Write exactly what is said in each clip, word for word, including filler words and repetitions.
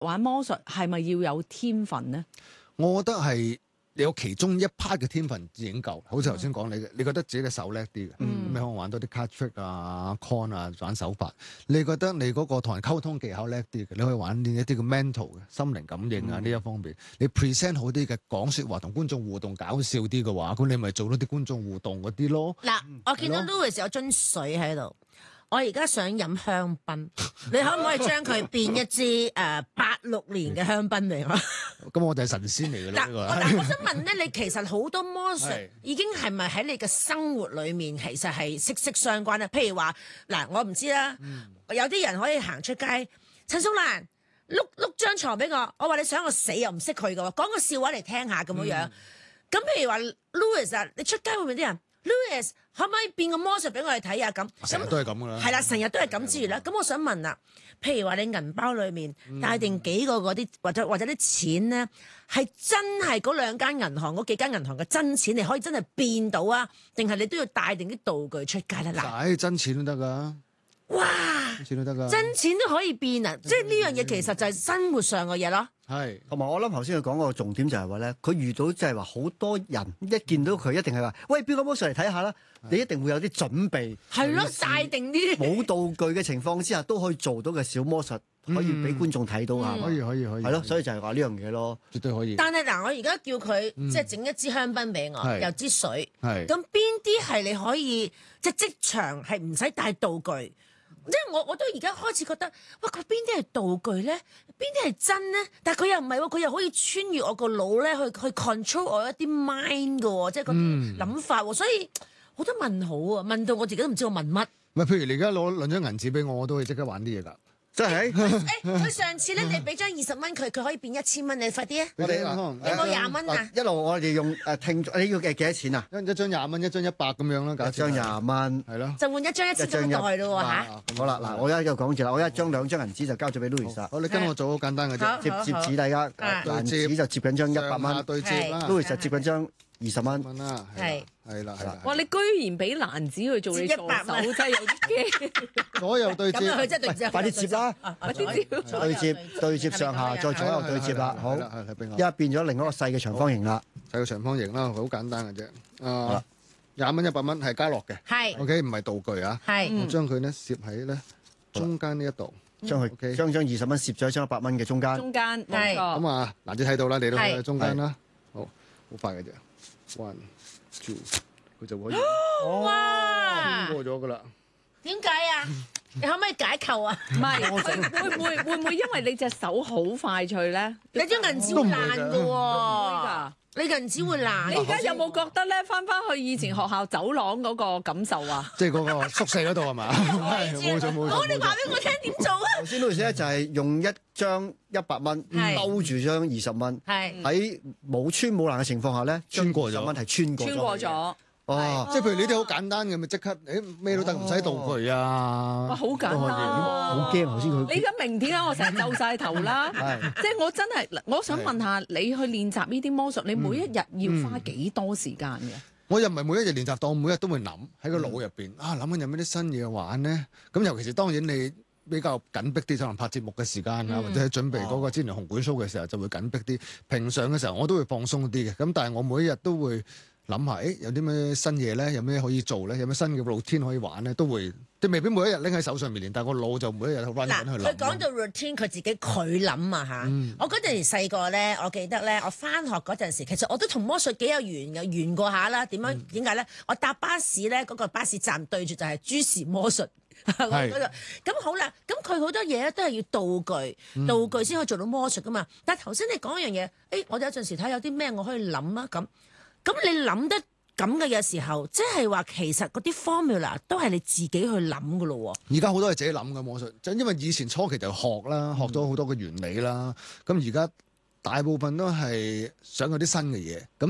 玩魔術係咪要有天分咧？ 我覺得係你有其中一 part 嘅天分已經夠。好似頭先講你嘅，你覺得自己嘅手叻啲嘅，咁、 嗯、 你可能玩多啲 card trick 啊、con 啊、玩手法。你覺得你嗰個同人溝通技巧叻啲嘅，你可以玩練一啲嘅 mental 嘅心靈感應啊呢、嗯、一方面。你 present 好啲嘅講説話同觀眾互動搞笑啲嘅話，咁你咪做多啲觀眾互動嗰啲咯。 嗱，我見到 Louis 有樽水喺度。我而家想飲香檳，你可唔可以將佢變一支誒八六年嘅香檳嚟我？ 咁我就係神仙嚟嘅啦。 嗱，我想問咧，你其實好多魔術已經係咪喺你嘅生活裡面其實係息息相關咧？譬如話，嗱，我唔知啦，嗯、有啲人可以行出街，陳淑蘭碌碌張床俾我，我話你想我死又唔識佢嘅喎，講個笑話嚟聽下咁樣樣。咁、嗯、譬如話 Louis 啊，你出街會唔會啲人？Louis 可唔可以變個魔術俾我哋睇啊？咁成日都係咁噶啦， 係啦，成日都係咁之餘啦。咁我想問啦，譬如話你銀包裏面帶定幾個嗰啲，或者或者啲錢咧，係真係嗰兩間銀行嗰幾間銀行嘅真錢，你可以真係變到啊？定係你都要帶定啲道具出街咧？嗱， 係真錢都得噶， 哇， 真錢都得噶， 真錢都可以變啊！即係呢樣嘢其實就係生活上嘅嘢咯。 係， 同埋我諗頭先佢講個重點就係話咧，佢遇到即係話好多人一見到佢一定係話，喂，變個魔術嚟睇下啦，你一定會有啲準備， 係咯，帶定啲冇道具嘅情況之下都可以做到嘅小魔術，可以俾觀眾睇到啊， 可以可以可以， 係咯，所以就係話呢樣嘢咯， 絕對可以。 但係嗱，我而家叫佢即係整一支香檳俾我，又支水， 係咁邊啲係你可以即係即場係唔使帶道具？即係我我都而家開始覺得，哇！佢邊啲係道具咧？邊啲係真咧？但係佢又唔係喎，佢又可以穿越我個腦咧，去去 control 我一啲 mind 嘅喎，即係嗰啲諗法喎。所以好多問號啊，問到我自己都唔知我問乜。 唔係，譬如你而家攞兩張銀紙俾我，我都可以即刻玩啲嘢㗎。 真係， 誒佢上次咧，你俾張二十蚊佢，佢可以變一千蚊，你快啲啊！ 我哋有冇廿蚊啊？ 一路我哋用誒聽，你要嘅幾多錢啊？ 一張廿蚊，一張一百咁樣啦， 一張廿蚊， 係咯， 就換一張一千蚊袋咯喎嚇！ 好啦，嗱，我而家又講住啦，我一張兩張銀紙就交咗俾 Louis。 好，你跟我做好簡單嘅啫， 接接紙大家，銀紙就接緊張一百蚊， 對接啦 Louis 就接緊張二十蚊。 蚊啦， 係係啦係啦。 哇！你居然俾蘭子去做你助手，真係有啲驚。 左右對接， 咁佢真係對接， 快啲接啦！ 快啲接， 對接對接上下，再左右對接啦。好，一變咗另一個細嘅長方形啦， 細個長方形啦，好簡單嘅啫。啊，廿蚊一百蚊係加落嘅， 係 OK，唔係道具啊。 係， 我將佢咧攝喺咧中間呢一度， 將佢將張二十蚊攝咗喺張一百蚊嘅中間。 中間冇錯。 咁啊，嗱，你睇到啦，你都喺中間啦。好，好快嘅啫。One, two，佢就可以。 哇！ 過咗噶啦。 點解啊？你可唔可以解構啊？ 唔係，會唔會會唔會因為你隻手好快脆咧？ 你張銀紙會爛㗎喎，你銀紙會爛。 你而家有冇覺得咧，翻翻去以前學校走廊嗰個感受啊？ 即係嗰個宿舍嗰度係嘛？係冇錯冇錯。 好，你話俾我聽點做啊？ 頭先 Louis 咧就係用一張一百蚊兜住張二十蚊， 係喺冇穿冇爛嘅情況下咧， 穿過咗十蚊係穿過穿過咗。 哦， 即係譬如你啲好簡單嘅，咪即刻誒咩都得，唔使道具啊。 哇，好簡單， 好驚頭先佢。 你而家明點解我成日皺晒頭啦？ 係， 即係我真係，我想問下你去練習呢啲魔術，你每一日要花幾多時間嘅？ 我又唔係每一日練習，當我每日都會諗喺個腦入邊啊，諗緊有咩啲新嘢玩咧。咁尤其是當然你比較緊迫啲，可能拍節目嘅時間啊， 嗯、 或者係準備嗰個之前紅館 show 嘅時候就會緊迫啲。平常嘅時候我都會放鬆啲嘅。咁但係我每一日都會諗下，誒有啲咩新嘢咧，有咩可以做咧，有咩新嘅 routine 可以玩咧，都會即係未必每一日拎喺手上面練，但係個腦就每一日 run 緊去諗。 佢講到 routine，佢自己佢諗啊嚇。嗯、我嗰陣時細個咧，我記得咧，我翻學嗰陣時，其實我都同魔術幾有緣嘅，緣過下啦。點樣點解咧？我搭巴士咧，嗰、那個巴士站對住就係諸事魔術。係咁好啦，咁佢好多嘢咧都係要道具，嗯、道具先可以做到魔術噶嘛。但係頭先你講一樣嘢，誒、欸，我哋有陣時睇有啲咩我可以諗啊咁。咁你諗得咁嘅嘅時候，即係話其實嗰啲 formula 都係你自己去諗噶咯喎。 而家好多係自己諗嘅魔術，就因為以前初期就學啦，學咗好多嘅原理啦。咁而家大部分都係想有啲新嘅嘢。咁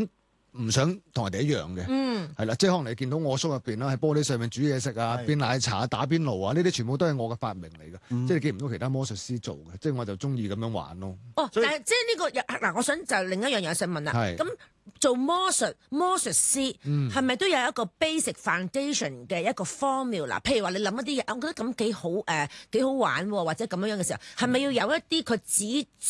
唔想同人哋一樣嘅， 嗯， 係啦，即係可能你見到我 show 入邊啦，喺玻璃上面煮嘢食啊、 係變奶茶、打邊爐啊，呢啲全部都係我嘅發明嚟嘅， 嗯即係你見唔到其他魔術師做嘅，即係我就中意咁樣玩咯。 哦， 所以但係即係呢個嗱，我想就另一樣嘢想問啦。 係咁做魔術魔術師嗯係咪都有一個 basic foundation 嘅一個 formula？譬如話你諗一啲嘢，我覺得咁幾好誒，幾好玩喎，或者咁樣樣嘅時候，係咪要有一啲佢指